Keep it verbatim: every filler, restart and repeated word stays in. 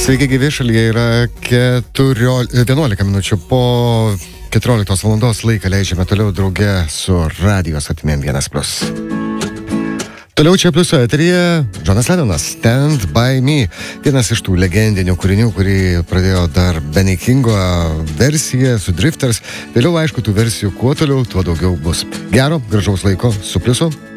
Sveiki gyvi, šalyje yra keturiolika, vienuolika minučių po keturioliktos valandos laiką leidžiame toliau drauge su radijos atmėm vienas plus. Toliau čia pliuso eteryje Džonas Lennonas, Stand By Me, vienas iš tų legendinių kūrinių, kurį pradėjo dar Benny Kingo versija su Drifters. Vėliau, aišku, tų versijų kuo toliau, tuo daugiau bus. Gero, gražaus laiko su pliusu.